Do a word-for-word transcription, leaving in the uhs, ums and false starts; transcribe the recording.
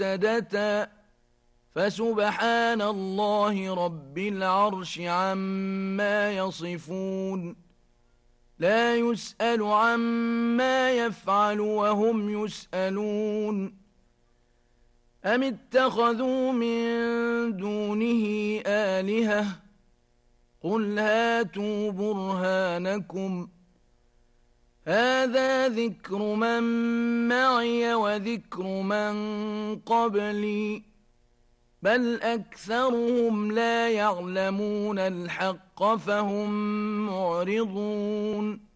افتدتا فسبحان الله رب العرش عما يصفون لا يسأل عما يفعل وهم يسألون أم اتخذوا من دونه آلهة قل هاتوا برهانكم هذا ذكر من معي وذكر من قبلي بل أكثرهم لا يعلمون الحق فهم معرضون